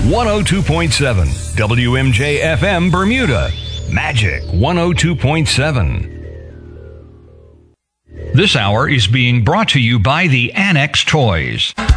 102.7 WMJ FM Bermuda. Magic 102.7. This hour is being brought to you by the Annex Toys.